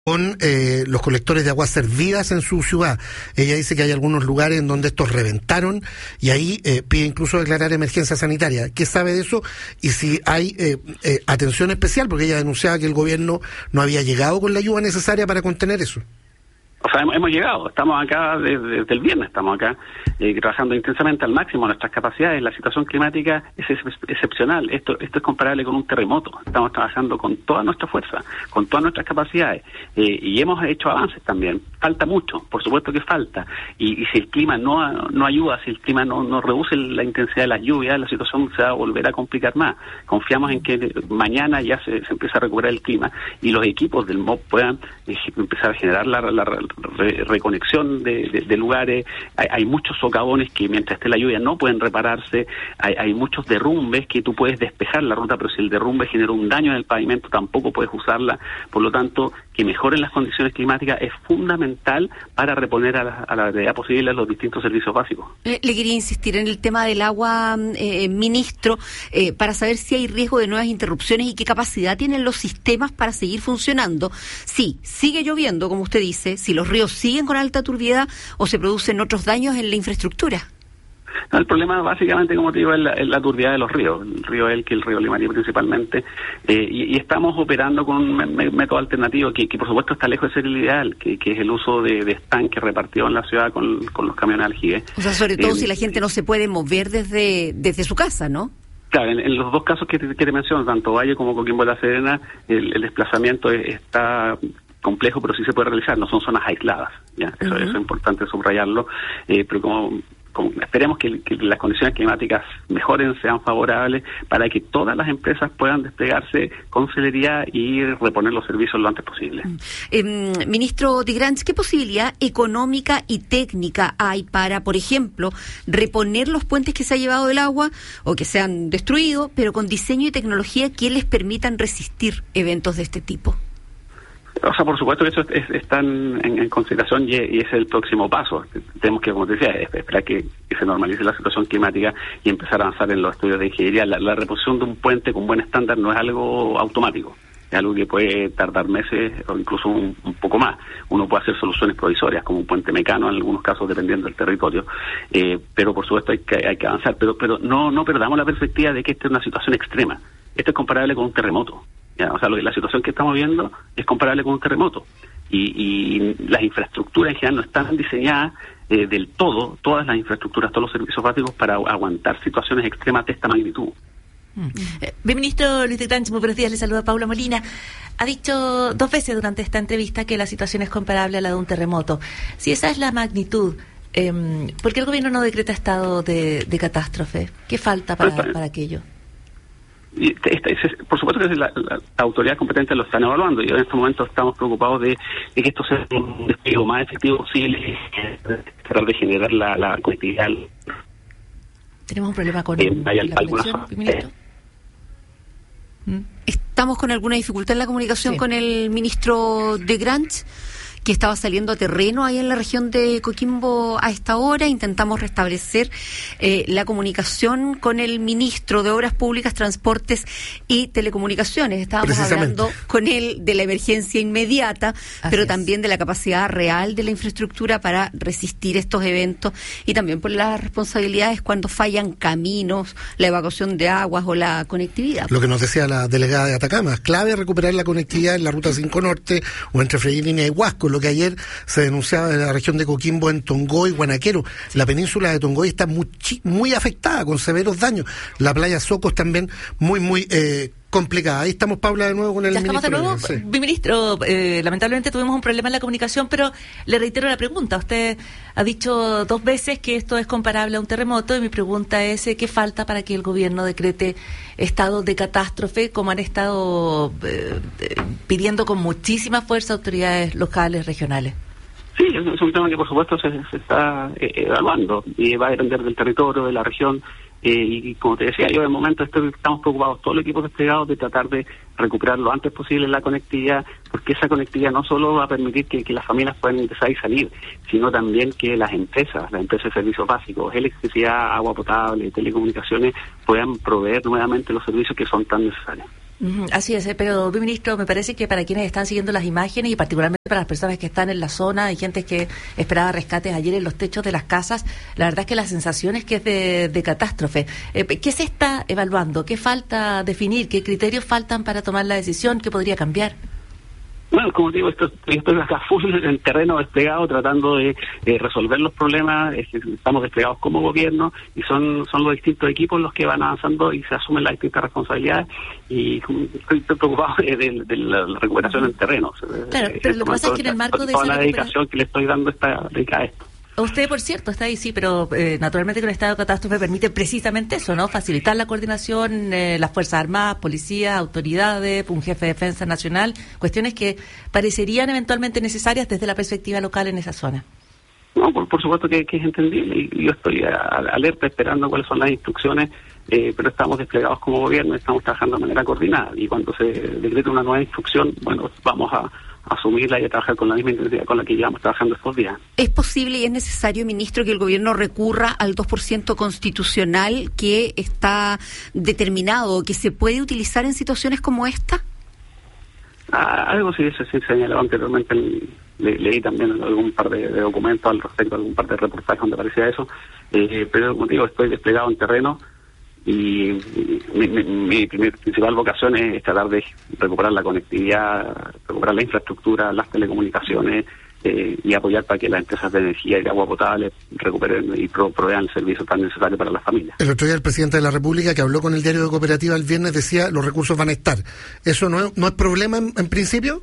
con los colectores de aguas servidas en su ciudad. Ella dice que hay algunos lugares en donde estos reventaron y ahí pide incluso declarar emergencia sanitaria. ¿Qué sabe de eso? Y si hay atención especial, porque ella denunciaba que el gobierno no había llegado con la ayuda necesaria para contener eso. O sea, hemos llegado, estamos acá desde el viernes, estamos acá trabajando intensamente al máximo nuestras capacidades. La situación climática es excepcional, esto es comparable con un terremoto. Estamos trabajando con toda nuestra fuerza, con todas nuestras capacidades, y hemos hecho avances también. Falta mucho, por supuesto que falta, y si el clima no ayuda, si el clima no reduce la intensidad de las lluvias, la situación se va a volver a complicar más. Confiamos en que mañana ya se empieza a recuperar el clima y los equipos del MOB puedan empezar a generar la reconexión de lugares. Hay muchos socavones que mientras esté la lluvia no pueden repararse, hay muchos derrumbes que tú puedes despejar la ruta, pero si el derrumbe generó un daño en el pavimento tampoco puedes usarla. Por lo tanto, que mejoren las condiciones climáticas es fundamental para reponer a la brevedad posible los distintos servicios básicos. Le quería insistir en el tema del agua, ministro, para saber si hay riesgo de nuevas interrupciones y qué capacidad tienen los sistemas para seguir funcionando. Sí, sigue lloviendo, como usted dice, si los ríos siguen con alta turbiedad o se producen otros daños en la infraestructura. No, el problema básicamente, como te digo, es la turbidez de los ríos, el río Elqui, el río Limarí principalmente, y estamos operando con un método alternativo que por supuesto está lejos de ser el ideal, que es el uso de estanques repartidos en la ciudad con los camiones aljibe. O sea, sobre todo si la gente no se puede mover desde su casa, ¿no? Claro, en los dos casos que te menciono, tanto Valle como Coquimbo de la Serena, el desplazamiento está complejo, pero sí se puede realizar, no son zonas aisladas, ¿ya? Eso es importante subrayarlo, pero como esperemos que las condiciones climáticas mejoren, sean favorables, para que todas las empresas puedan desplegarse con celeridad y reponer los servicios lo antes posible. Ministro Tigranch, ¿qué posibilidad económica y técnica hay para, por ejemplo, reponer los puentes que se ha llevado el agua o que se han destruido, pero con diseño y tecnología que les permitan resistir eventos de este tipo? O sea, por supuesto que eso está en consideración y es el próximo paso. Tenemos que, como te decía, esperar que se normalice la situación climática y empezar a avanzar en los estudios de ingeniería. La reposición de un puente con buen estándar no es algo automático, es algo que puede tardar meses o incluso un poco más. Uno puede hacer soluciones provisorias, como un puente mecano en algunos casos, dependiendo del territorio, pero por supuesto hay que avanzar. Pero no perdamos la perspectiva de que esta es una situación extrema. Esto es comparable con un terremoto. ¿Ya? O sea, la situación que estamos viendo es comparable con un terremoto y las infraestructuras en general no están diseñadas del todo, todas las infraestructuras, todos los servicios básicos para aguantar situaciones extremas de esta magnitud. Ministro Luis Tigranch, muy buenos días, le saluda Paula Molina. Ha dicho 2 veces durante esta entrevista que la situación es comparable a la de un terremoto. Si esa es la magnitud, ¿por qué el gobierno no decreta estado de catástrofe? ¿Qué falta para aquello? Y por supuesto que la autoridad competente lo están evaluando y en este momento estamos preocupados de que esto sea un despliegue más efectivo posible, tratar de generar la conectividad. ¿Tenemos un problema con la conexión, ministro? ¿Estamos con alguna dificultad en la comunicación con el ministro Tigranch, que estaba saliendo a terreno ahí en la región de Coquimbo a esta hora? Intentamos restablecer la comunicación con el ministro de Obras Públicas, Transportes y Telecomunicaciones. Estábamos hablando con él de la emergencia inmediata, pero también de la capacidad real de la infraestructura para resistir estos eventos y también por las responsabilidades cuando fallan caminos, la evacuación de aguas o la conectividad. Lo que nos decía la delegada de Atacama, es clave recuperar la conectividad en la Ruta 5 Norte o entre Freirina y Huasco, lo que ayer se denunciaba en la región de Coquimbo, en Tongoy, Guanaquero. La península de Tongoy está muy afectada, con severos daños. La playa Socos también muy complicada. Ahí estamos, Paula, de nuevo con el ministro. Ya estamos de nuevo. Ministro, lamentablemente tuvimos un problema en la comunicación, pero le reitero la pregunta. Usted ha dicho 2 veces que esto es comparable a un terremoto y mi pregunta es ¿qué falta para que el gobierno decrete estado de catástrofe, como han estado pidiendo con muchísima fuerza autoridades locales, regionales? Sí, es un tema que por supuesto se está evaluando y va a depender del territorio, de la región. Y como te decía yo, de momento estamos preocupados, todos los equipos desplegados, de tratar de recuperar lo antes posible la conectividad, porque esa conectividad no solo va a permitir que las familias puedan ingresar y salir, sino también que las empresas de servicios básicos, electricidad, agua potable, telecomunicaciones, puedan proveer nuevamente los servicios que son tan necesarios. Así es, pero ministro, me parece que para quienes están siguiendo las imágenes y particularmente para las personas que están en la zona, hay gente que esperaba rescates ayer en los techos de las casas, la verdad es que la sensación es que es de catástrofe. ¿Qué se está evaluando? ¿Qué falta definir? ¿Qué criterios faltan para tomar la decisión? ¿Qué podría cambiar? Bueno, como digo, estoy acá full en terreno desplegado tratando de resolver los problemas. Estamos desplegados como gobierno y son los distintos equipos los que van avanzando y se asumen las distintas responsabilidades, y estoy preocupado de la recuperación en terreno. Claro, pero lo que pasa es que en el marco de toda la dedicación que le estoy dando está dedicada a esto. Usted, por cierto, está ahí, sí, pero naturalmente con el estado de catástrofe permite precisamente eso, ¿no? Facilitar la coordinación, las Fuerzas Armadas, policías, autoridades, un jefe de defensa nacional, cuestiones que parecerían eventualmente necesarias desde la perspectiva local en esa zona. No, por supuesto que es entendible, y yo estoy alerta esperando cuáles son las instrucciones, pero estamos desplegados como gobierno, estamos trabajando de manera coordinada, y cuando se decrete una nueva instrucción, bueno, vamos a asumirla y a trabajar con la misma intensidad con la que llevamos trabajando estos días. ¿Es posible y es necesario, ministro, que el gobierno recurra al 2% constitucional que está determinado, que se puede utilizar en situaciones como esta? Algo sí se señalaba anteriormente, leí también algún par de documentos al respecto, algún par de reportajes donde aparecía eso, pero como digo, estoy desplegado en terreno, y mi principal vocación es tratar de recuperar la conectividad, recuperar la infraestructura, las telecomunicaciones, y apoyar para que las empresas de energía y de agua potable recuperen y provean el servicio tan necesario para las familias. El otro día el presidente de la República, que habló con el diario de Cooperativa el viernes, decía los recursos van a estar. ¿Eso no es problema en principio?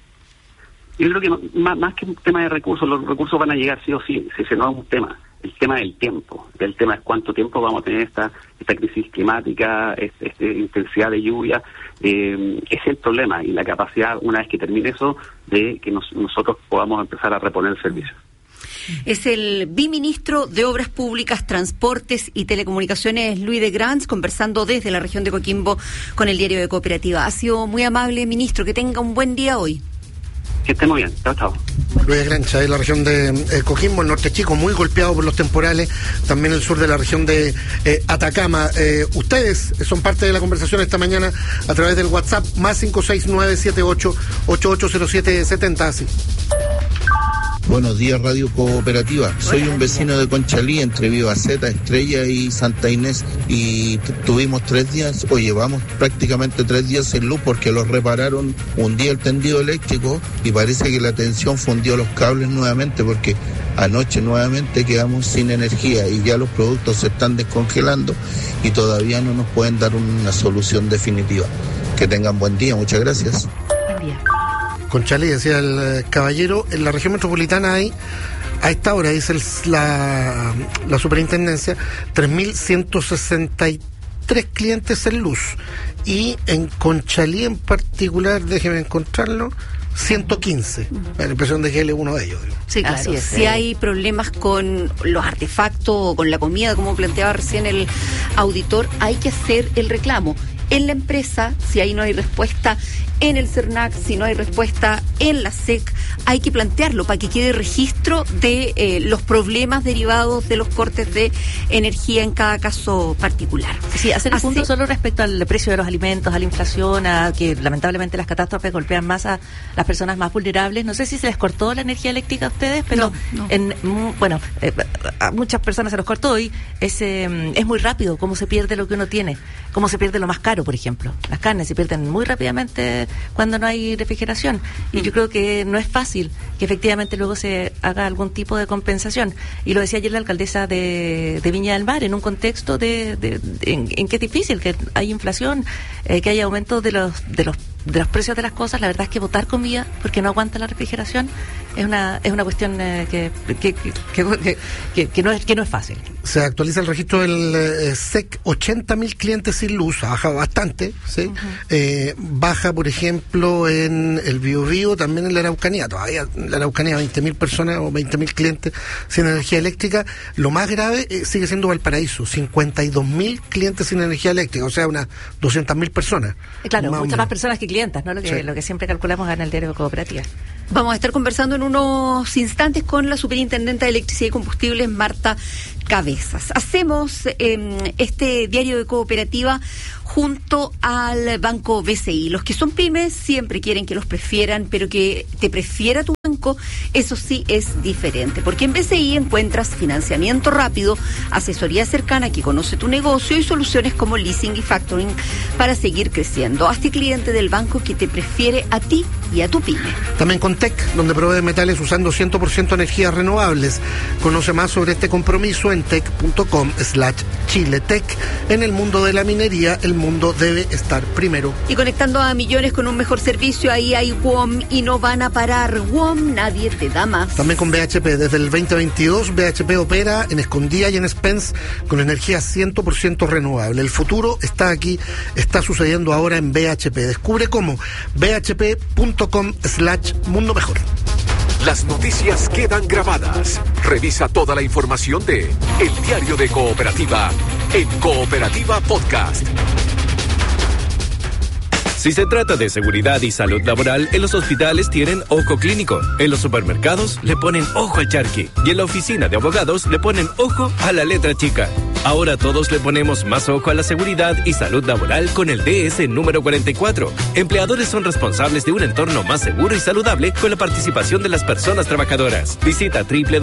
Yo creo que más que un tema de recursos, los recursos van a llegar sí o sí, si ese no es un tema. El tema del tiempo, el tema es cuánto tiempo vamos a tener esta crisis climática, esta intensidad de lluvia, es el problema, y la capacidad, una vez que termine eso, de que nosotros podamos empezar a reponer el servicio. Es el viceministro de Obras Públicas, Transportes y Telecomunicaciones, Luis de Grans, conversando desde la región de Coquimbo con el diario de Cooperativa. Ha sido muy amable, ministro, que tenga un buen día hoy. Que esté muy bien, chao. Luis Grancha, en la región de Coquimbo, el norte chico, muy golpeado por los temporales, también el sur de la región de Atacama. Ustedes son parte de la conversación esta mañana a través del WhatsApp, más 56978880770, así. Buenos días, Radio Cooperativa. Soy un vecino de Conchalí, entre Vivaceta, Estrella y Santa Inés, y tuvimos 3 días, o llevamos prácticamente 3 días sin luz porque los repararon un día el tendido eléctrico y parece que la tensión fundió los cables nuevamente, porque anoche nuevamente quedamos sin energía y ya los productos se están descongelando y todavía no nos pueden dar una solución definitiva. Que tengan buen día, muchas gracias. Buen día. Conchalí, decía el caballero, en la región metropolitana hay, a esta hora, dice la superintendencia, 3.163 clientes en luz. Y en Conchalí en particular, déjeme encontrarlo, 115. La impresión de que él es uno de ellos. Digo. Sí, claro. Así es. Si hay problemas con los artefactos o con la comida, como planteaba recién el auditor, hay que hacer el reclamo en la empresa. Si ahí no hay respuesta, en el CERNAC, si no hay respuesta en la SEC, hay que plantearlo para que quede registro de los problemas derivados de los cortes de energía en cada caso particular. Sí, hacer el punto solo respecto al precio de los alimentos, a la inflación, a que lamentablemente las catástrofes golpean más a las personas más vulnerables. No sé si se les cortó la energía eléctrica a ustedes, pero no. A muchas personas se los cortó y es muy rápido cómo se pierde lo que uno tiene, cómo se pierde lo más caro, por ejemplo. Las carnes se pierden muy rápidamente cuando no hay refrigeración, y yo creo que no es fácil que efectivamente luego se haga algún tipo de compensación, y lo decía ayer la alcaldesa de Viña del Mar, en un contexto en que es difícil, que hay inflación, que hay aumento de los precios de las cosas. La verdad es que botar comida porque no aguanta la refrigeración es una cuestión que no es fácil. Se actualiza el registro del SEC, 80.000 clientes sin luz, ha bajado bastante, ¿sí? Baja, por ejemplo, en el Biobío, también en la Araucanía, todavía en la Araucanía 20.000 personas o 20.000 clientes sin energía eléctrica. Lo más grave sigue siendo Valparaíso, 52.000 clientes sin energía eléctrica, o sea, unas 200.000 personas. Claro, muchas más personas que clientas, ¿no? Lo que siempre calculamos en el diario de Cooperativa. Vamos a estar conversando en unos instantes con la superintendenta de Electricidad y Combustibles, Marta Cabezas. Hacemos este diario de cooperativa junto al Banco BCI. Los que son pymes siempre quieren que los prefieran, pero que te prefiera tu banco, eso sí es diferente, porque en BCI encuentras financiamiento rápido, asesoría cercana que conoce tu negocio y soluciones como leasing y factoring para seguir creciendo. Hazte cliente del banco que te prefiere a ti y a tu pyme. También con TEC, donde provee metales usando 100% energías renovables. Conoce más sobre este compromiso en tec.com/chiletec. En el mundo de la minería, el mundo debe estar primero. Y conectando a millones con un mejor servicio, ahí hay WOM y no van a parar. WOM, nadie te da más. También con BHP, desde el 2022, BHP opera en Escondida y en Spence con energía 100% renovable. El futuro está aquí, está sucediendo ahora en BHP. Descubre cómo. bhp.com/mundo mejor. Las noticias quedan grabadas. Revisa toda la información de El Diario de Cooperativa en Cooperativa Podcast. Si se trata de seguridad y salud laboral, en los hospitales tienen ojo clínico, en los supermercados le ponen ojo al charqui y en la oficina de abogados le ponen ojo a la letra chica. Ahora todos le ponemos más ojo a la seguridad y salud laboral con el DS número 44. Empleadores son responsables de un entorno más seguro y saludable con la participación de las personas trabajadoras. Visita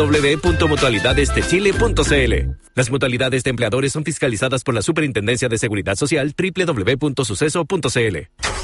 www.mutualidadesdechile.cl. Las mutualidades de empleadores son fiscalizadas por la Superintendencia de Seguridad Social, www.suceso.cl.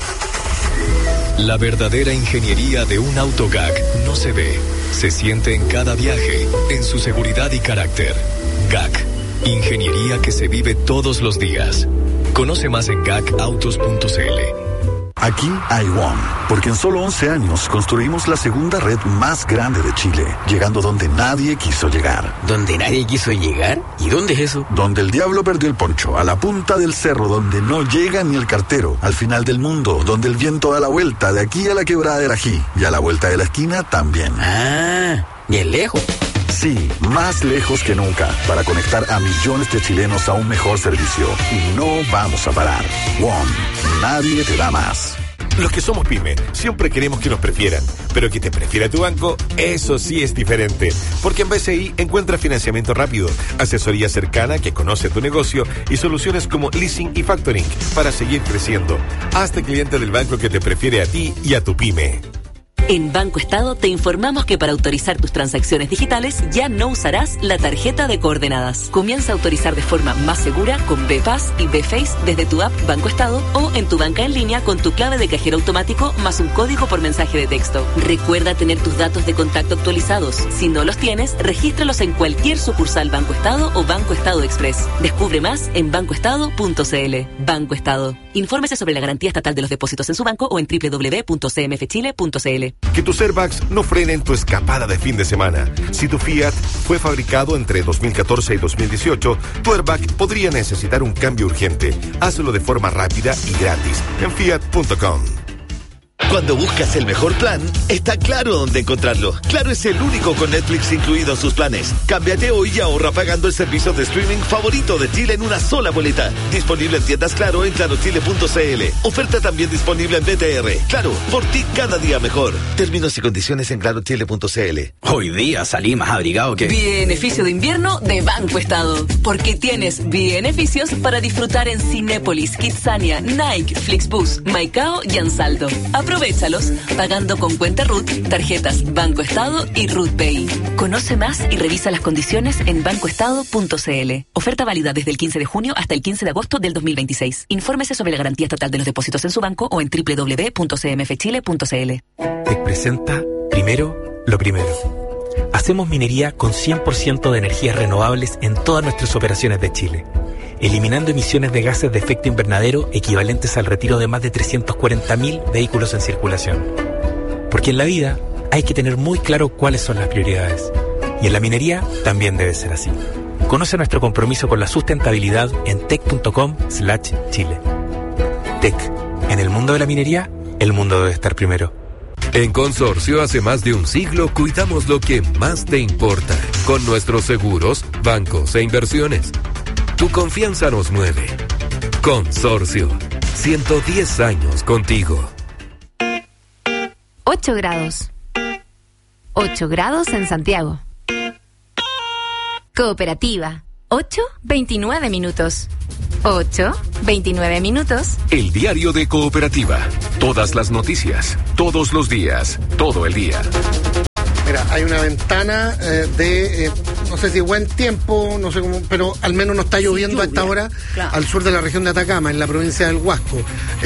La verdadera ingeniería de un auto GAC no se ve, se siente en cada viaje, en su seguridad y carácter. GAC, ingeniería que se vive todos los días. Conoce más en gacautos.cl. Aquí hay WOM, porque en solo 11 años construimos la segunda red más grande de Chile, llegando donde nadie quiso llegar. ¿Donde nadie quiso llegar? ¿Y dónde es eso? Donde el diablo perdió el poncho, a la punta del cerro, donde no llega ni el cartero, al final del mundo, donde el viento da la vuelta, de aquí a la quebrada del Ají, y a la vuelta de la esquina también. Ah, bien lejos. Sí, más lejos que nunca, para conectar a millones de chilenos a un mejor servicio. Y no vamos a parar. WOM, nadie te da más. Los que somos pyme siempre queremos que nos prefieran, pero que te prefiera tu banco, eso sí es diferente. Porque en BCI encuentras financiamiento rápido, asesoría cercana que conoce tu negocio y soluciones como leasing y factoring para seguir creciendo. Hazte cliente del banco que te prefiere a ti y a tu pyme. En Banco Estado te informamos que para autorizar tus transacciones digitales ya no usarás la tarjeta de coordenadas. Comienza a autorizar de forma más segura con BPass y BFace desde tu app Banco Estado o en tu banca en línea con tu clave de cajero automático más un código por mensaje de texto. Recuerda tener tus datos de contacto actualizados. Si no los tienes, regístralos en cualquier sucursal Banco Estado o Banco Estado Express. Descubre más en bancoestado.cl. Banco Estado. Infórmese sobre la garantía estatal de los depósitos en su banco o en www.cmfchile.cl. Que tus airbags no frenen tu escapada de fin de semana. Si tu Fiat fue fabricado entre 2014 y 2018, tu airbag podría necesitar un cambio urgente. Hazlo de forma rápida y gratis en fiat.com. Cuando buscas el mejor plan, está Claro dónde encontrarlo. Claro es el único con Netflix incluido en sus planes. Cámbiate hoy y ahorra pagando el servicio de streaming favorito de Chile en una sola boleta. Disponible en tiendas Claro en clarochile.cl. Oferta también disponible en BTR. Claro, por ti cada día mejor. Términos y condiciones en clarochile.cl. Hoy día salí más abrigado que... Beneficio de invierno de Banco Estado. Porque tienes beneficios para disfrutar en Cinépolis, Kidzania, Nike, Flixbus, Maicao y Ansaldo. Aprovéchalos pagando con cuenta RUT, tarjetas Banco Estado y RUT Pay. Conoce más y revisa las condiciones en bancoestado.cl. Oferta válida desde el 15 de junio hasta el 15 de agosto del 2026. Infórmese sobre la garantía estatal de los depósitos en su banco o en www.cmfchile.cl. TEC presenta Primero lo Primero. Hacemos minería con 100% de energías renovables en todas nuestras operaciones de Chile, eliminando emisiones de gases de efecto invernadero equivalentes al retiro de más de 340.000 vehículos en circulación. Porque en la vida hay que tener muy claro cuáles son las prioridades. Y en la minería también debe ser así. Conoce nuestro compromiso con la sustentabilidad en tec.com/Chile. TEC. En el mundo de la minería, el mundo debe estar primero. En Consorcio, hace más de un siglo, cuidamos lo que más te importa. Con nuestros seguros, bancos e inversiones. Tu confianza nos mueve. Consorcio. 110 años contigo. 8 grados. 8 grados en Santiago. Cooperativa, 8:29 minutos. 8:29 minutos. El diario de Cooperativa. Todas las noticias, todos los días, todo el día. Mira, hay una ventana no sé si buen tiempo, no sé cómo, pero al menos no está lloviendo a esta hora, claro, al sur de la región de Atacama, en la provincia del Huasco.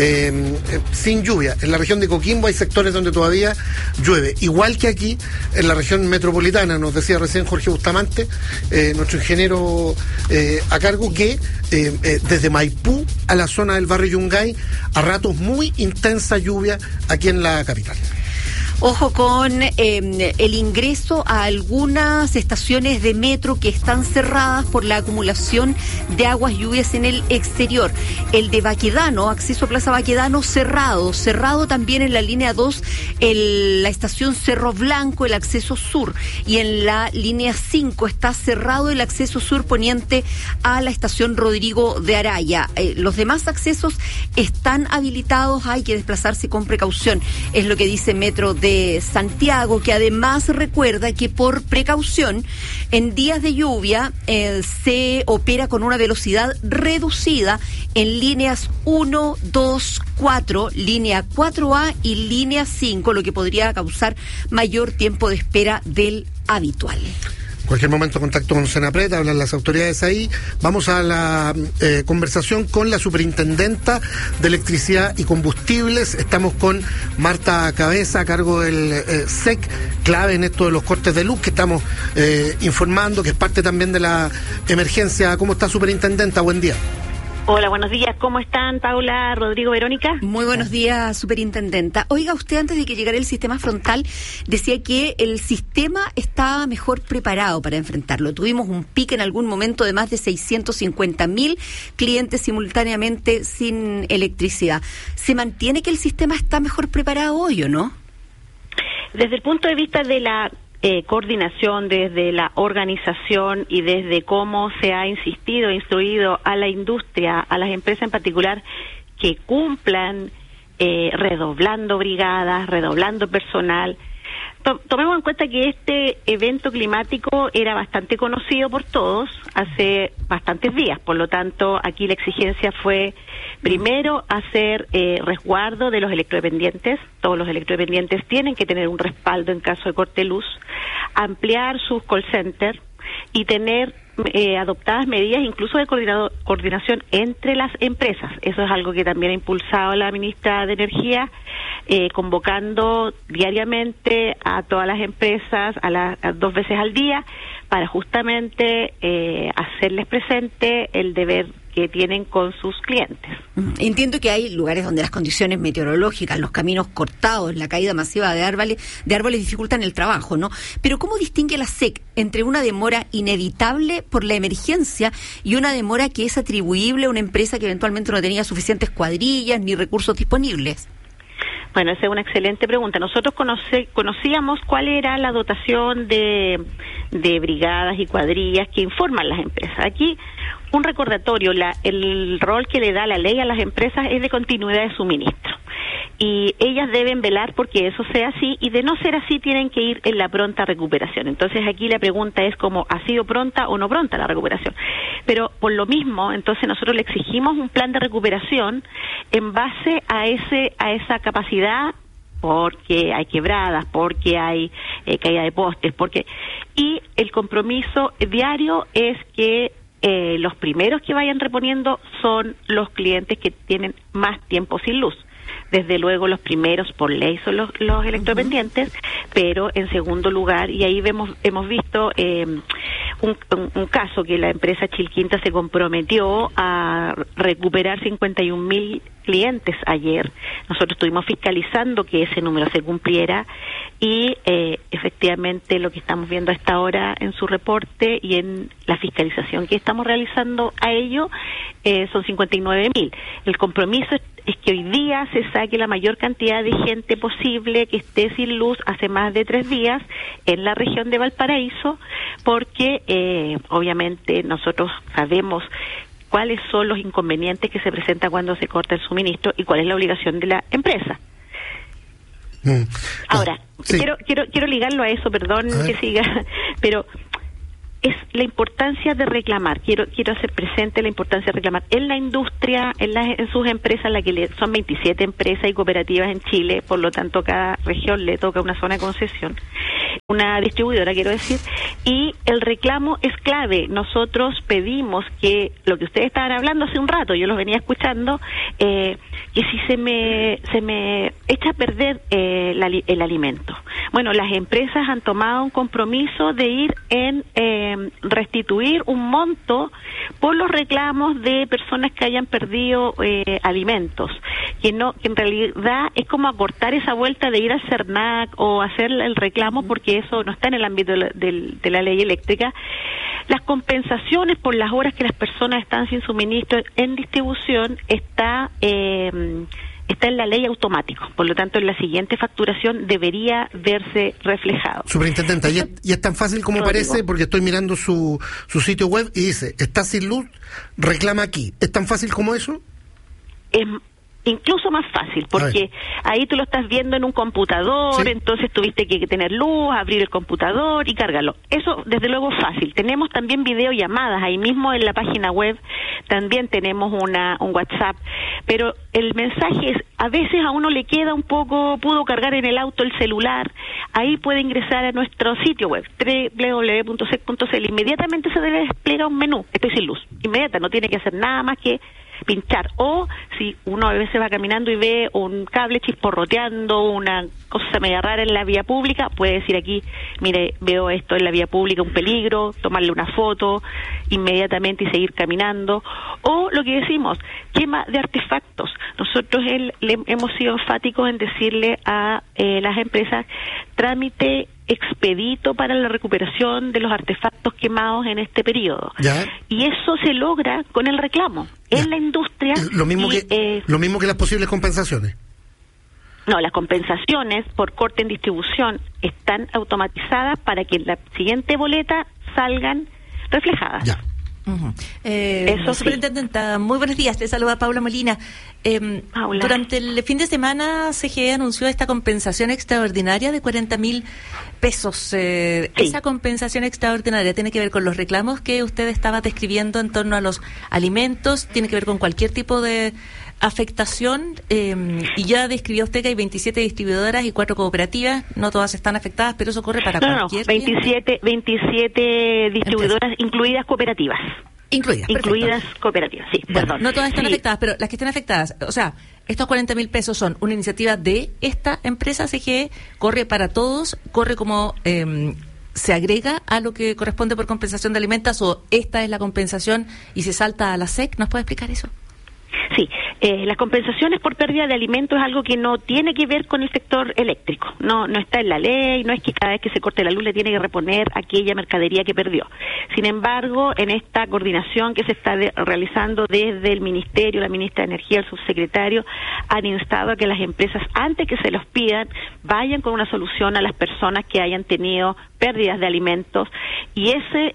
Sin lluvia. En la región de Coquimbo hay sectores donde todavía llueve. Igual que aquí, en la región metropolitana, nos decía recién Jorge Bustamante, nuestro ingeniero a cargo, que desde Maipú a la zona del barrio Yungay, a ratos muy intensa lluvia aquí en la capital. Ojo con el ingreso a algunas estaciones de metro que están cerradas por la acumulación de aguas lluvias en el exterior. El de Baquedano, acceso a Plaza Baquedano, cerrado también en la línea 2, la estación Cerro Blanco, el acceso sur, y en la línea 5 está cerrado el acceso sur poniente a la estación Rodrigo de Araya. Los demás accesos están habilitados, hay que desplazarse con precaución, es lo que dice Metro de Santiago, que además recuerda que por precaución en días de lluvia se opera con una velocidad reducida en líneas 1, 2, 4, línea 4A y línea 5, lo que podría causar mayor tiempo de espera del habitual. Cualquier momento contacto con Senapred, hablan las autoridades ahí. Vamos a la conversación con la superintendenta de Electricidad y Combustibles. Estamos con Marta Cabeza, a cargo del SEC, clave en esto de los cortes de luz, que estamos informando, que es parte también de la emergencia. ¿Cómo está, superintendenta? Buen día. Hola, buenos días. ¿Cómo están, Paula, Rodrigo, Verónica? Muy buenos días, superintendenta. Oiga, usted antes de que llegara el sistema frontal decía que el sistema estaba mejor preparado para enfrentarlo. Tuvimos un pico en algún momento de más de 650.000 clientes simultáneamente sin electricidad. ¿Se mantiene que el sistema está mejor preparado hoy o no? Desde el punto de vista de la coordinación, desde la organización y desde cómo se ha instruido a la industria, a las empresas en particular, que cumplan redoblando brigadas, redoblando personal. Tomemos en cuenta que este evento climático era bastante conocido por todos hace bastantes días, por lo tanto aquí la exigencia fue primero hacer resguardo de los electrodependientes. Todos los electrodependientes tienen que tener un respaldo en caso de corte de luz, ampliar sus call centers y tener adoptadas medidas incluso de coordinación entre las empresas. Eso es algo que también ha impulsado la ministra de Energía, convocando diariamente a todas las empresas a 2 veces al día para justamente hacerles presente el deber que tienen con sus clientes. Entiendo que hay lugares donde las condiciones meteorológicas, los caminos cortados, la caída masiva de árboles dificultan el trabajo, ¿no? Pero ¿cómo distingue la SEC entre una demora inevitable por la emergencia y una demora que es atribuible a una empresa que eventualmente no tenía suficientes cuadrillas ni recursos disponibles? Bueno, esa es una excelente pregunta. Nosotros conocíamos cuál era la dotación de brigadas y cuadrillas que informan las empresas. Aquí, un recordatorio, el rol que le da la ley a las empresas es de continuidad de suministro. Y ellas deben velar porque eso sea así, y de no ser así tienen que ir en la pronta recuperación. Entonces aquí la pregunta es como, ¿ha sido pronta o no pronta la recuperación? Pero por lo mismo, entonces nosotros le exigimos un plan de recuperación en base a esa capacidad, porque hay quebradas, porque hay caída de postes, y el compromiso diario es que los primeros que vayan reponiendo son los clientes que tienen más tiempo sin luz. Desde luego los primeros por ley son los electrodependientes, pero en segundo lugar, y ahí hemos visto un caso que la empresa Chilquinta se comprometió a recuperar 51.000 clientes ayer. Nosotros estuvimos fiscalizando que ese número se cumpliera y efectivamente lo que estamos viendo a esta hora en su reporte y en la fiscalización que estamos realizando a ello son 59.000. El compromiso es que hoy día se saque la mayor cantidad de gente posible que esté sin luz hace más de 3 días en la región de Valparaíso, porque obviamente nosotros sabemos cuáles son los inconvenientes que se presentan cuando se corta el suministro y cuál es la obligación de la empresa. Ahora, quiero ligarlo a eso, perdón que siga, pero es la importancia de reclamar. Quiero hacer presente la importancia de reclamar. En la industria, en sus empresas, son 27 empresas y cooperativas en Chile, por lo tanto cada región le toca una zona de concesión, una distribuidora quiero decir, y el reclamo es clave. Nosotros pedimos que lo que ustedes estaban hablando hace un rato, yo los venía escuchando, que si se me echa a perder el alimento. Bueno, las empresas han tomado un compromiso de ir en restituir un monto por los reclamos de personas que hayan perdido alimentos, que en realidad es como acortar esa vuelta de ir al CERNAC o hacer el reclamo, porque eso no está en el ámbito de la ley eléctrica. Las compensaciones por las horas que las personas están sin suministro en distribución está en la ley automático, por lo tanto en la siguiente facturación debería verse reflejado. Superintendenta, y es tan fácil como parece, porque estoy mirando su sitio web y dice, está sin luz, reclama aquí. ¿Es tan fácil como eso? Es incluso más fácil, porque ahí tú lo estás viendo en un computador, entonces tuviste que tener luz, abrir el computador y cargarlo. Eso, desde luego, es fácil. Tenemos también videollamadas, ahí mismo en la página web también tenemos un WhatsApp, pero el mensaje es, a veces a uno le queda un poco, pudo cargar en el auto el celular, ahí puede ingresar a nuestro sitio web, www.sec.cl, inmediatamente se despliega un menú, estoy sin luz, inmediata, no tiene que hacer nada más que pinchar, o si uno a veces va caminando y ve un cable chisporroteando, una cosa media rara en la vía pública, puede decir aquí, mire, veo esto en la vía pública, un peligro, tomarle una foto inmediatamente y seguir caminando, o lo que decimos, quema de artefactos. Nosotros hemos sido enfáticos en decirle a las empresas, trámite expedito para la recuperación de los artefactos quemados en este periodo. Y eso se logra con el reclamo en la industria. Lo mismo que las posibles compensaciones. No, las compensaciones por corte en distribución están automatizadas para que en la siguiente boleta salgan reflejadas. Eso, Superintendenta, muy buenos días, te saluda Paula Molina. Durante el fin de semana CGE anunció esta compensación extraordinaria de 40.000 pesos. Esa compensación extraordinaria tiene que ver con los reclamos que usted estaba describiendo en torno a los alimentos, tiene que ver con cualquier tipo de afectación, y ya describió usted que hay 27 distribuidoras y 4 cooperativas, no todas están afectadas, pero eso corre para cualquier... 27 distribuidoras, incluidas cooperativas. Incluidas cooperativas, sí, perdón. No todas están afectadas, pero las que estén afectadas, o sea, estos 40.000 pesos son una iniciativa de esta empresa CGE, corre para todos, corre como... ¿se agrega a lo que corresponde por compensación de alimentos o esta es la compensación y se salta a la SEC? ¿Nos puede explicar eso? Sí, las compensaciones por pérdida de alimentos es algo que no tiene que ver con el sector eléctrico, no está en la ley, no es que cada vez que se corte la luz le tiene que reponer aquella mercadería que perdió. Sin embargo, en esta coordinación que se está realizando desde el Ministerio, la Ministra de Energía, el subsecretario, han instado a que las empresas, antes que se los pidan, vayan con una solución a las personas que hayan tenido pérdidas de alimentos, y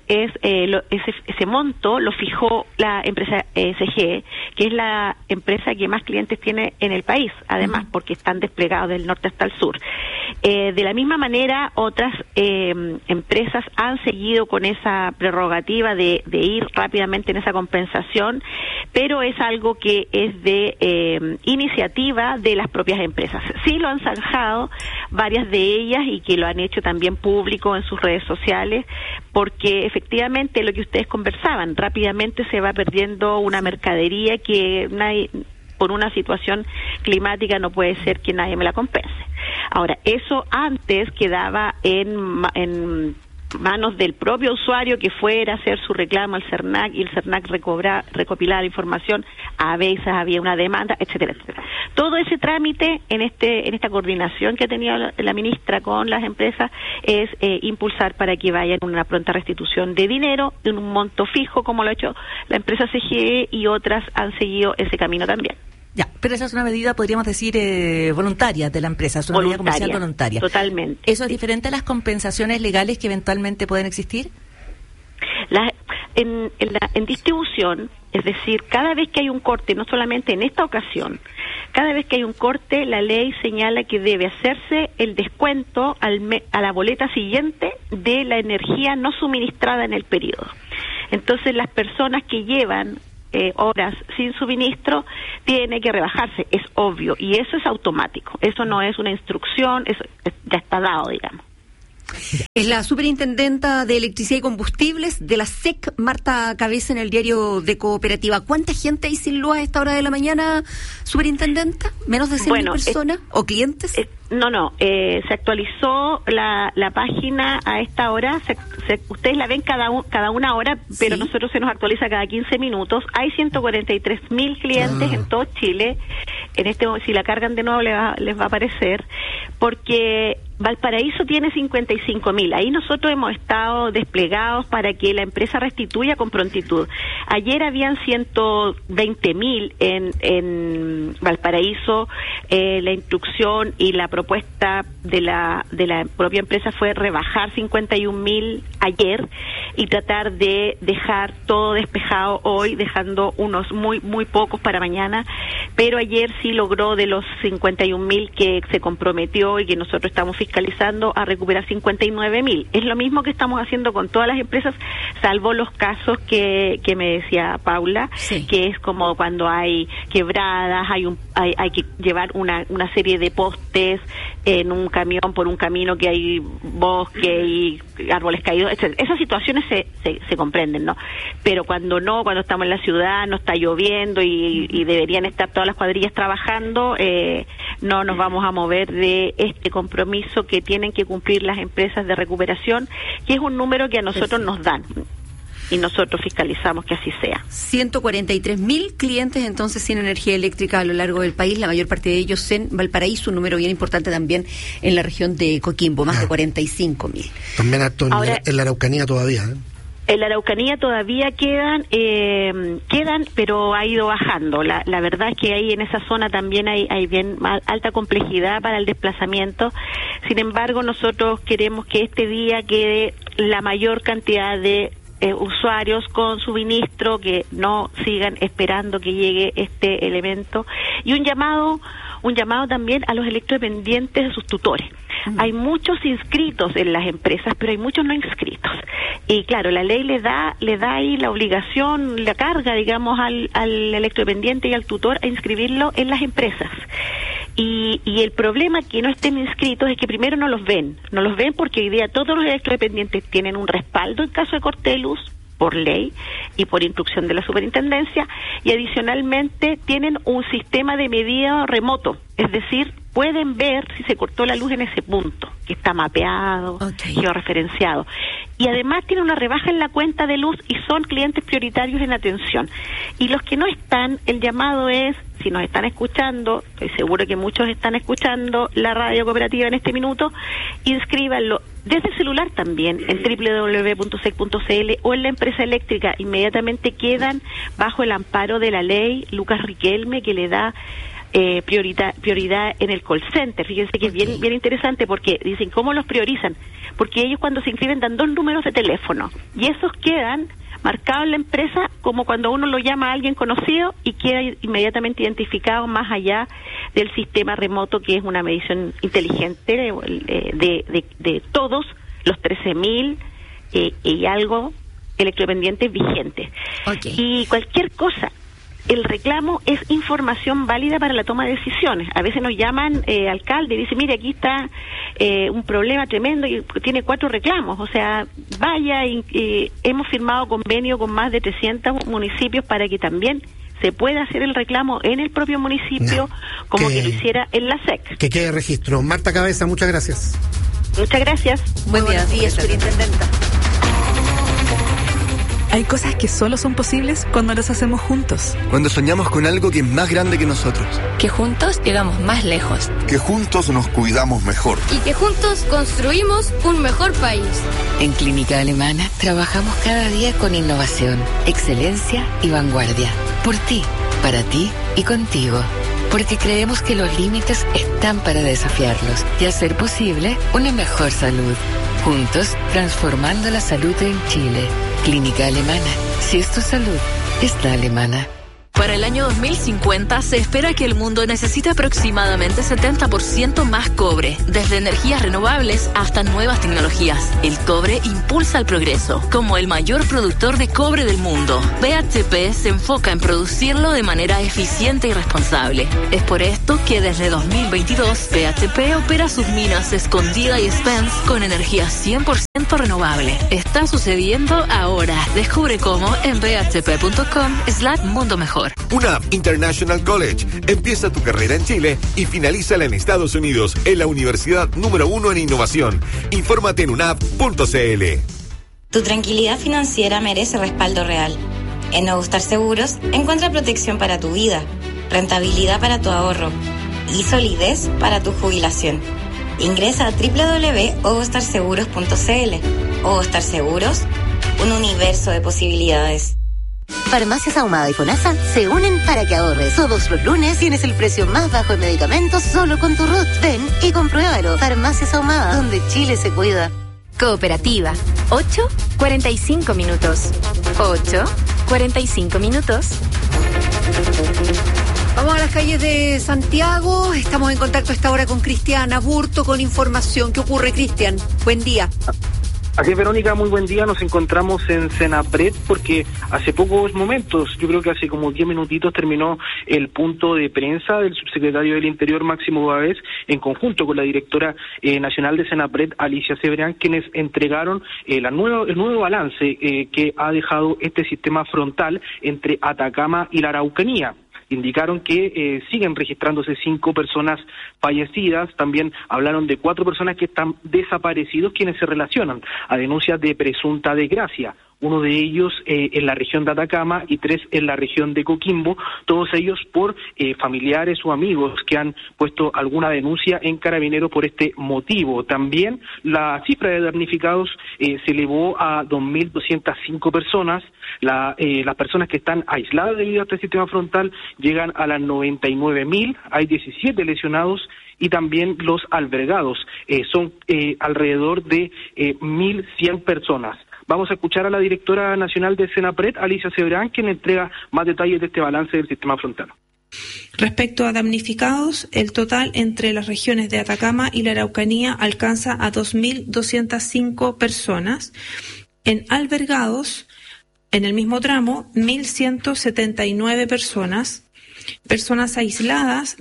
ese monto lo fijó la empresa CGE, que es la empresa que más clientes tiene en el país, además, porque están desplegados del norte hasta el sur. De la misma manera, otras empresas han seguido con esa prerrogativa de ir rápidamente en esa compensación, pero es algo que es de iniciativa de las propias empresas. Sí lo han zanjado varias de ellas y que lo han hecho también público en sus redes sociales, porque efectivamente lo que ustedes conversaban, rápidamente se va perdiendo una mercadería que nadie, por una situación climática, no puede ser que nadie me la compense. Ahora, eso antes quedaba en manos del propio usuario que fuera a hacer su reclamo al CERNAC y el CERNAC recopilar información, a veces había una demanda, etcétera, etcétera. Todo ese trámite en esta coordinación que ha tenido la ministra con las empresas es impulsar para que vayan una pronta restitución de dinero en un monto fijo, como lo ha hecho la empresa CGE, y otras han seguido ese camino también. Ya, pero esa es una medida, podríamos decir, voluntaria de la empresa, es una medida comercial voluntaria. Totalmente. ¿Eso es diferente a las compensaciones legales que eventualmente pueden existir? En distribución, es decir, cada vez que hay un corte, no solamente en esta ocasión, cada vez que hay un corte, la ley señala que debe hacerse el descuento a la boleta siguiente de la energía no suministrada en el periodo. Entonces, las personas que llevan horas sin suministro tiene que rebajarse, es obvio, y eso es automático, eso no es una instrucción, eso ya está dado, digamos. Es la superintendenta de Electricidad y Combustibles de la SEC, Marta Cabeza, en el diario de Cooperativa. ¿Cuánta gente hay sin luz a esta hora de la mañana, superintendenta? ¿Menos de 100.000 personas o clientes? Se actualizó la página a esta hora. Ustedes la ven cada una hora, pero nosotros se nos actualiza cada 15 minutos. Hay 143.000 clientes en todo Chile. Si la cargan de nuevo les va a aparecer, porque Valparaíso tiene 55.000. Ahí nosotros hemos estado desplegados para que la empresa restituya con prontitud. Ayer habían 120.000 en Valparaíso. La instrucción y la propuesta de la propia empresa fue rebajar 51.000 ayer y tratar de dejar todo despejado hoy, dejando unos muy pocos para mañana. Pero ayer sí logró, de los 51.000 que se comprometió y que nosotros estamos fiscalizando, a recuperar 59.000. Es lo mismo que estamos haciendo con todas las empresas, salvo los casos que me decía Paula, que es como cuando hay quebradas, hay que llevar una serie de postes en un camión por un camino que hay bosque y árboles caídos, etc. Esas situaciones se comprenden, ¿no? Pero cuando estamos en la ciudad, no está lloviendo y deberían estar todas las cuadrillas trabajando, no nos vamos a mover de este compromiso que tienen que cumplir las empresas de recuperación, que es un número que a nosotros nos dan. Y nosotros fiscalizamos que así sea. 143.000 clientes entonces sin energía eléctrica a lo largo del país, la mayor parte de ellos en Valparaíso, un número bien importante también en la región de Coquimbo, más de 45.000. También en la Araucanía todavía, En la Araucanía todavía quedan, pero ha ido bajando. La verdad es que ahí en esa zona también hay bien alta complejidad para el desplazamiento. Sin embargo, nosotros queremos que este día quede la mayor cantidad de usuarios con suministro, que no sigan esperando que llegue este elemento, y un llamado también a los electrodependientes, a sus tutores. Hay muchos inscritos en las empresas, pero hay muchos no inscritos. Y claro, la ley le da ahí la obligación, la carga, digamos, al electrodependiente y al tutor a inscribirlo en las empresas. Y el problema que no estén inscritos es que primero no los ven porque hoy día todos los electrodependientes tienen un respaldo en caso de corte de luz, por ley y por instrucción de la superintendencia, y adicionalmente tienen un sistema de medida remoto, es decir, pueden ver si se cortó la luz en ese punto, que está mapeado, georreferenciado. Y además tienen una rebaja en la cuenta de luz y son clientes prioritarios en atención. Y los que no están, el llamado es, si nos están escuchando, estoy seguro que muchos están escuchando la radio cooperativa en este minuto, inscríbanlo desde el celular también, en www.sec.cl o en la empresa eléctrica. Inmediatamente quedan bajo el amparo de la ley Lucas Riquelme, que le da prioridad en el call center. Fíjense que es bien interesante, porque dicen, ¿cómo los priorizan? Porque ellos cuando se inscriben dan 2 números de teléfono y esos quedan marcados en la empresa como cuando uno lo llama a alguien conocido y queda inmediatamente identificado, más allá del sistema remoto, que es una medición inteligente de todos los 13.000 y algo electrodependientes vigentes. Y cualquier cosa, el reclamo es información válida para la toma de decisiones. A veces nos llaman alcalde y dice, mire, aquí está un problema tremendo y tiene 4 reclamos. O sea, vaya, hemos firmado convenio con más de 300 municipios para que también se pueda hacer el reclamo en el propio municipio, como que lo hiciera en la SEC. Que quede registro. Marta Cabeza, muchas gracias. Muchas gracias. Buenos días, superintendenta. Hay cosas que solo son posibles cuando las hacemos juntos. Cuando soñamos con algo que es más grande que nosotros. Que juntos llegamos más lejos. Que juntos nos cuidamos mejor. Y que juntos construimos un mejor país. En Clínica Alemana trabajamos cada día con innovación, excelencia y vanguardia. Por ti, para ti y contigo. Porque creemos que los límites están para desafiarlos y hacer posible una mejor salud. Juntos, transformando la salud en Chile. Clínica Alemana. Si es tu salud, está alemana. Para el año 2050 se espera que el mundo necesite aproximadamente 70% más cobre, desde energías renovables hasta nuevas tecnologías. El cobre impulsa el progreso. Como el mayor productor de cobre del mundo, BHP se enfoca en producirlo de manera eficiente y responsable. Es por esto que desde 2022 BHP opera sus minas Escondida y Spence con energía 100% renovable. Está sucediendo ahora. Descubre cómo en bhp.com/mundo mejor. UNAP International College. Empieza tu carrera en Chile y finalízala en Estados Unidos en la universidad número 1 en innovación. Infórmate en unap.cl. Tu tranquilidad financiera merece respaldo real. En Nuevo Star Seguros encuentra protección para tu vida, rentabilidad para tu ahorro y solidez para tu jubilación. Ingresa a www.ovostarseguros.cl. Ovo Seguros, un universo de posibilidades. Farmacias Ahumada y FONASA se unen para que ahorres. Todos los lunes tienes el precio más bajo en medicamentos solo con tu RUT. Ven y compruébalo. Farmacias Ahumada, donde Chile se cuida. Cooperativa. 8:45 minutos. 8:45 minutos. Vamos a las calles de Santiago. Estamos en contacto a esta hora con Cristian Aburto con información. ¿Qué ocurre, Cristian? Buen día. Así es, Verónica, muy buen día. Nos encontramos en Senapred porque hace pocos momentos, yo creo que hace como 10 minutitos, terminó el punto de prensa del subsecretario del Interior, Máximo Pavés, en conjunto con la directora nacional de Senapred, Alicia Cebrián, quienes entregaron el nuevo balance que ha dejado este sistema frontal entre Atacama y la Araucanía. Indicaron que siguen registrándose 5 personas fallecidas. También hablaron de 4 personas que están desaparecidos, quienes se relacionan a denuncias de presunta desgracia. Uno de ellos en la región de Atacama y 3 en la región de Coquimbo, todos ellos por familiares o amigos que han puesto alguna denuncia en Carabineros por este motivo. También la cifra de damnificados se elevó a 2.205 personas. Las personas que están aisladas debido a este sistema frontal llegan a las 99.000, hay 17 lesionados y también los albergados son alrededor de 1.100 personas. Vamos a escuchar a la directora nacional de Senapred, Alicia Cebrián, quien entrega más detalles de este balance del sistema frontal. Respecto a damnificados, el total entre las regiones de Atacama y la Araucanía alcanza a 2.205 personas. En albergados, en el mismo tramo, 1.179 personas. Personas aisladas,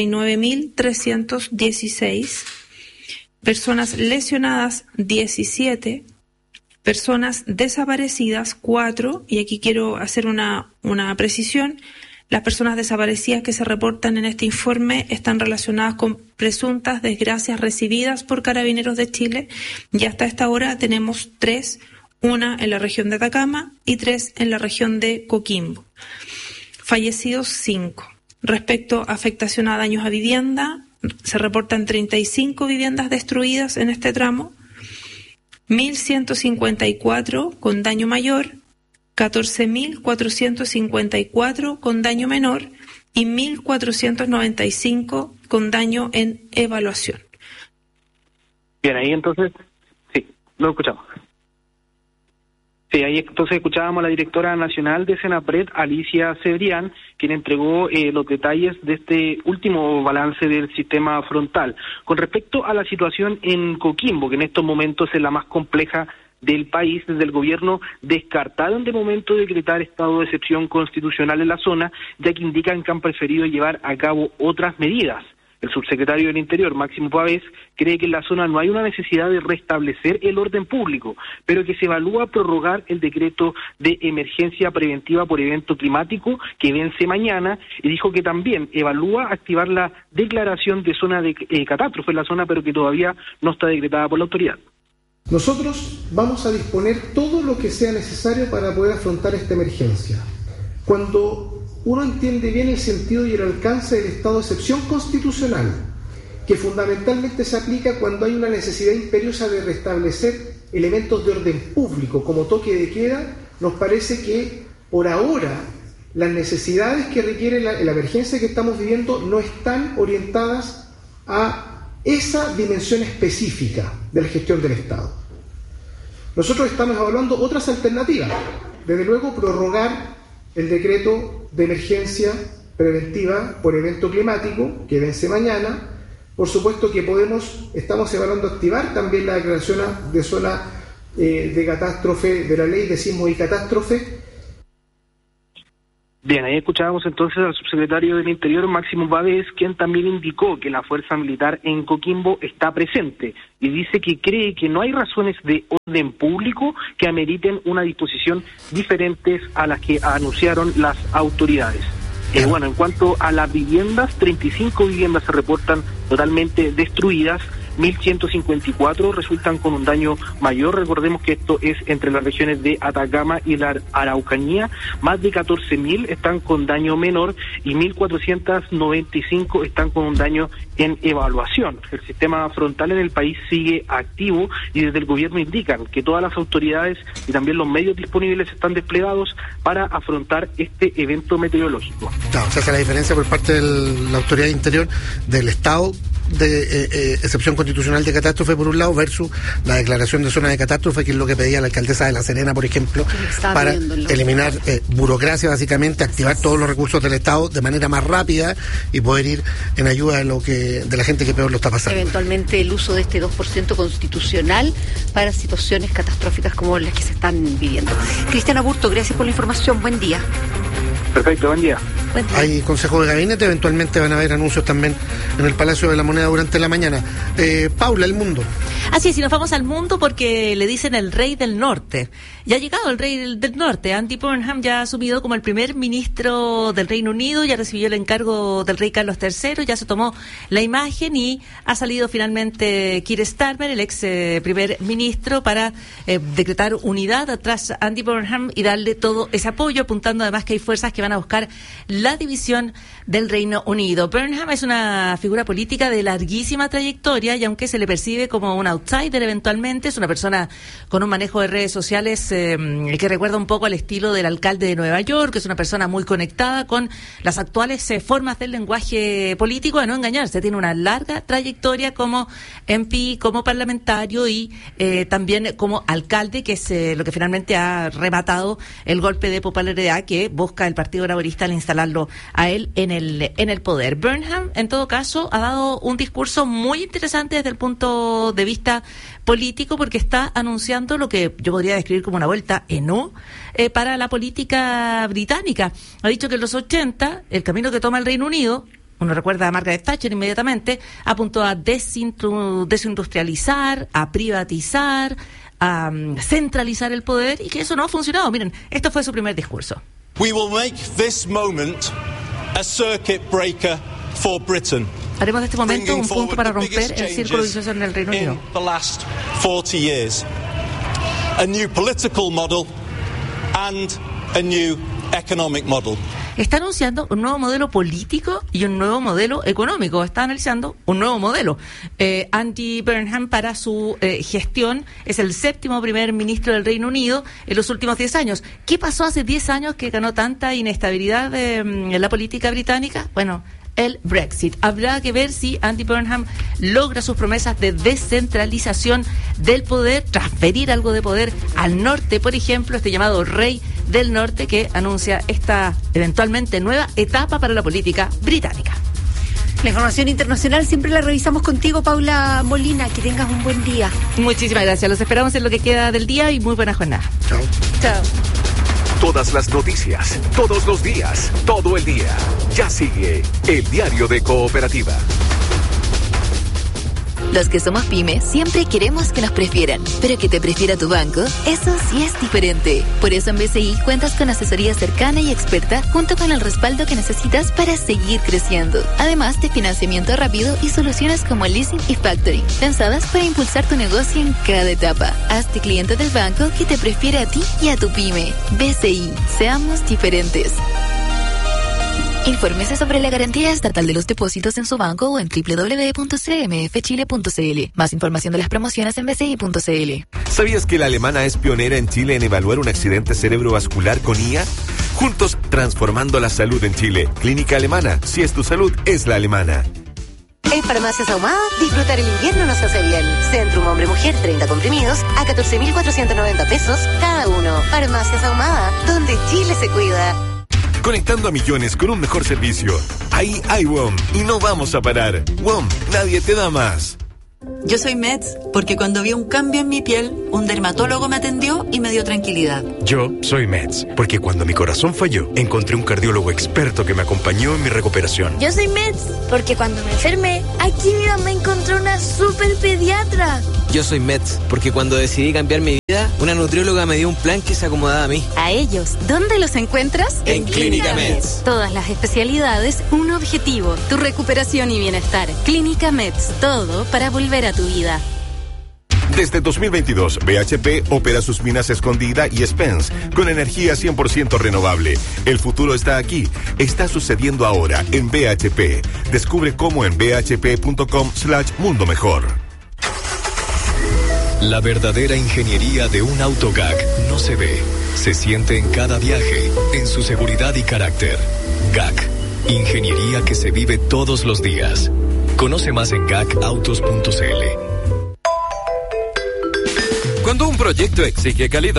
99.316. Personas lesionadas, 17. Personas desaparecidas, 4, y aquí quiero hacer una precisión. Las personas desaparecidas que se reportan en este informe están relacionadas con presuntas desgracias recibidas por Carabineros de Chile, y hasta esta hora tenemos 3, una en la región de Atacama y 3 en la región de Coquimbo. Fallecidos, 5. Respecto a afectación a daños a vivienda, se reportan 35 viviendas destruidas en este tramo, 1.154 con daño mayor, 14.454 con daño menor y 1.495 con daño en evaluación. Bien, ahí entonces, sí, lo escuchamos. Sí, ahí entonces escuchábamos a la directora nacional de Senapred, Alicia Cebrián, quien entregó los detalles de este último balance del sistema frontal. Con respecto a la situación en Coquimbo, que en estos momentos es la más compleja del país, desde el gobierno descartaron de momento decretar estado de excepción constitucional en la zona, ya que indican que han preferido llevar a cabo otras medidas. El subsecretario del Interior, Máximo Pavés, cree que en la zona no hay una necesidad de restablecer el orden público, pero que se evalúa prorrogar el decreto de emergencia preventiva por evento climático que vence mañana, y dijo que también evalúa activar la declaración de zona de catástrofe en la zona, pero que todavía no está decretada por la autoridad. Nosotros vamos a disponer todo lo que sea necesario para poder afrontar esta emergencia. Cuando uno entiende bien el sentido y el alcance del estado de excepción constitucional, que fundamentalmente se aplica cuando hay una necesidad imperiosa de restablecer elementos de orden público, como toque de queda, nos parece que por ahora las necesidades que requiere la emergencia que estamos viviendo no están orientadas a esa dimensión específica de la gestión del Estado. Nosotros estamos evaluando otras alternativas, desde luego prorrogar el decreto de emergencia preventiva por evento climático que vence mañana. Por supuesto que estamos evaluando activar también la declaración de zona de catástrofe de la ley de sismo y catástrofe. Bien, ahí escuchábamos entonces al subsecretario del Interior, Máximo Báez, quien también indicó que la fuerza militar en Coquimbo está presente y dice que cree que no hay razones de orden público que ameriten una disposición diferentes a las que anunciaron las autoridades. Bueno, en cuanto a las viviendas, 35 viviendas se reportan totalmente destruidas, 1.154 resultan con un daño mayor. Recordemos que esto es entre las regiones de Atacama y la Araucanía. Más de 14.000 están con daño menor y 1.495 están con un daño en evaluación. El sistema frontal en el país sigue activo y desde el gobierno indican que todas las autoridades y también los medios disponibles están desplegados para afrontar este evento meteorológico. Claro, se hace la diferencia por parte de la autoridad de Interior del Estado de excepción constitucional de catástrofe por un lado versus la declaración de zona de catástrofe, que es lo que pedía la alcaldesa de La Serena, por ejemplo, para eliminar burocracia, básicamente, activar todos los recursos del Estado de manera más rápida y poder ir en ayuda de la gente que peor lo está pasando. Eventualmente el uso de este 2% constitucional para situaciones catastróficas como las que se están viviendo. Cristian Aburto, gracias por la información, buen día. Perfecto, buen día. Hay consejo de gabinete, eventualmente van a haber anuncios también en el Palacio de la Moneda durante la mañana. Paula, el mundo. Así es, y nos vamos al mundo porque le dicen el rey del norte. Ya ha llegado el rey del norte. Andy Burnham ya ha asumido como el primer ministro del Reino Unido, ya recibió el encargo del rey Carlos III, ya se tomó la imagen y ha salido finalmente Keir Starmer, el ex primer ministro, para decretar unidad tras Andy Burnham y darle todo ese apoyo, apuntando además que hay fuerzas que van a buscar la división del Reino Unido. Burnham es una figura política de larguísima trayectoria y aunque se le percibe como un outsider eventualmente, es una persona con un manejo de redes sociales que recuerda un poco al estilo del alcalde de Nueva York, es una persona muy conectada con las actuales formas del lenguaje político, a no engañarse, tiene una larga trayectoria como MP, como parlamentario y también como alcalde, que es lo que finalmente ha rematado el golpe de popularidad que busca el Partido Laborista al instalarlo a él en el poder. Burnham, en todo caso, ha dado un discurso muy interesante desde el punto de vista político, porque está anunciando lo que yo podría describir como una vuelta en U para la política británica. Ha dicho que en los 80, el camino que toma el Reino Unido, uno recuerda a Margaret Thatcher inmediatamente, apuntó a desindustrializar, a privatizar, a centralizar el poder, y que eso no ha funcionado. Miren, esto fue su primer discurso. We will make this moment a circuit breaker for Britain. Haremos de este momento un punto para romper el círculo vicioso en el Reino Unido. The last 40 years. A new political model and a new economic model. Está anunciando un nuevo modelo político y un nuevo modelo económico. Está analizando un nuevo modelo. Andy Burnham, para su gestión, es el 7º primer ministro del Reino Unido en los últimos 10 años. ¿Qué pasó hace 10 años que ganó tanta inestabilidad en la política británica? Bueno, el Brexit. Habrá que ver si Andy Burnham logra sus promesas de descentralización del poder, transferir algo de poder al norte, por ejemplo, este llamado rey del norte que anuncia esta eventualmente nueva etapa para la política británica. La información internacional siempre la revisamos contigo, Paula Molina. Que tengas un buen día. Muchísimas gracias. Los esperamos en lo que queda del día y muy buena jornada. Chao. Chao. Todas las noticias, todos los días, todo el día. Ya sigue el Diario de Cooperativa. Los que somos pymes siempre queremos que nos prefieran, pero que te prefiera tu banco, eso sí es diferente. Por eso en BCI cuentas con asesoría cercana y experta junto con el respaldo que necesitas para seguir creciendo. Además de financiamiento rápido y soluciones como el leasing y factoring, pensadas para impulsar tu negocio en cada etapa. Hazte cliente del banco que te prefiere a ti y a tu pyme. BCI, seamos diferentes. Infórmese sobre la garantía estatal de los depósitos en su banco o en www.cmfchile.cl. Más información de las promociones en bci.cl. ¿Sabías que la alemana es pionera en Chile en evaluar un accidente cerebrovascular con IA? Juntos transformando la salud en Chile. Clínica Alemana. Si es tu salud, es la alemana. En Farmacias Ahumada, disfrutar el invierno nos hace bien. Centrum Hombre-Mujer, 30 comprimidos a 14.490 pesos cada uno. Farmacias Ahumada, donde Chile se cuida. conectando a millones con un mejor servicio. Ahí hay WOM y no vamos a parar. WOM, nadie te da más. Yo soy Meds porque cuando vi un cambio en mi piel, un dermatólogo me atendió y me dio tranquilidad. Yo soy Meds porque cuando mi corazón falló, encontré un cardiólogo experto que me acompañó en mi recuperación. Yo soy Meds porque cuando me enfermé, aquí mi mamá encontró una super pediatra. Yo soy Meds porque cuando decidí cambiar mi vida, una nutrióloga me dio un plan que se acomodaba a mí. A ellos, ¿dónde los encuentras? En Clínica Meds. Todas las especialidades, un objetivo, tu recuperación y bienestar. Clínica Meds, todo para volver a tu vida. Desde 2022, BHP opera sus minas Escondida y Spence con energía 100% renovable. El futuro está aquí. Está sucediendo ahora en BHP. Descubre cómo en bhp.com/mundo mejor. La verdadera ingeniería de un auto GAC no se ve, se siente en cada viaje, en su seguridad y carácter. GAC, ingeniería que se vive todos los días. Conoce más en gacautos.cl. Cuando un proyecto exige calidad,